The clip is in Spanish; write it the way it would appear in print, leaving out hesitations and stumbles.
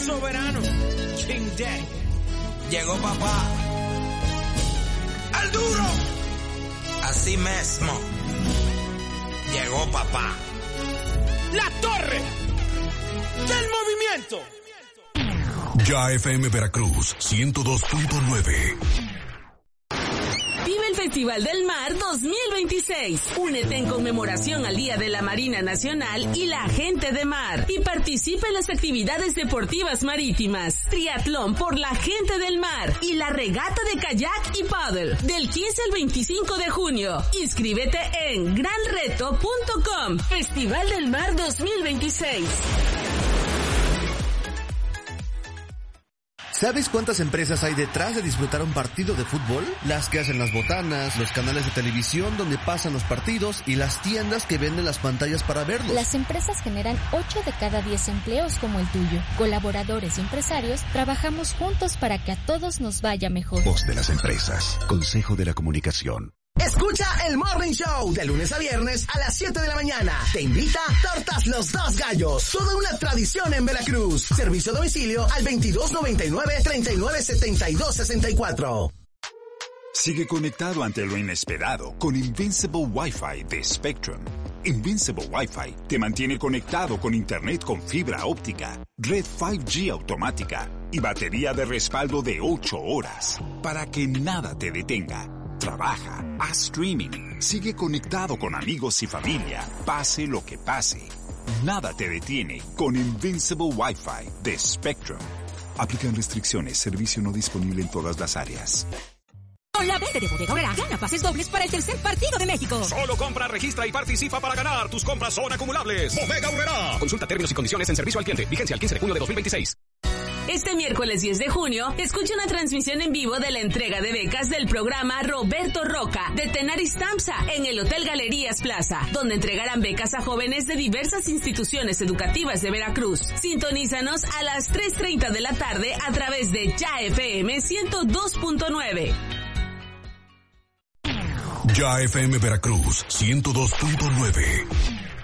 soberano. King Day. Llegó papá. ¡Al duro! Así mismo. Llegó papá. La torre del movimiento. Ya FM Veracruz 102.9. Vive el Festival del Mar 2026. Únete en conmemoración al Día de la Marina Nacional y la Gente de Mar. Y participa en las actividades deportivas marítimas. Triatlón por la Gente del Mar. Y la regata de kayak y paddle. Del 15 al 25 de junio. Inscríbete en granreto.com. Festival del Mar 2026. ¿Sabes cuántas empresas hay detrás de disfrutar un partido de fútbol? Las que hacen las botanas, los canales de televisión donde pasan los partidos y las tiendas que venden las pantallas para verlos. Las empresas generan 8 de cada 10 empleos como el tuyo. Colaboradores y empresarios trabajamos juntos para que a todos nos vaya mejor. Voz de las empresas. Consejo de la Comunicación. Escucha el Morning Show de lunes a viernes a las 7 de la mañana. Te invita Tortas Los Dos Gallos. Toda una tradición en Veracruz. Servicio a domicilio al 2299-397264. Sigue conectado ante lo inesperado con Invincible Wi-Fi de Spectrum. Invincible Wi-Fi te mantiene conectado con internet con fibra óptica, red 5G automática y batería de respaldo de 8 horas para que nada te detenga. Trabaja, haz streaming, sigue conectado con amigos y familia, pase lo que pase. Nada te detiene con Invincible Wi-Fi de Spectrum. Aplican restricciones, servicio no disponible en todas las áreas. Con la venta de Bodega Aurrerá, gana pases dobles para el tercer partido de México. Solo compra, registra y participa para ganar. Tus compras son acumulables. Bodega Aurrerá. Consulta términos y condiciones en servicio al cliente. Vigencia el 15 de junio de 2026. Este miércoles 10 de junio, escucha una transmisión en vivo de la entrega de becas del programa Roberto Roca de Tenaris Tamsa en el Hotel Galerías Plaza, donde entregarán becas a jóvenes de diversas instituciones educativas de Veracruz. Sintonízanos a las 3:30 de la tarde a través de Ya FM 102.9. Ya FM Veracruz 102.9.